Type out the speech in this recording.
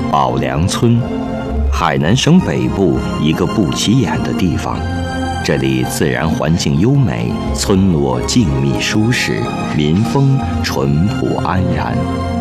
宝梁村，海南省北部一个不起眼的地方。这里自然环境优美，村落静谧舒适，民风淳朴安然。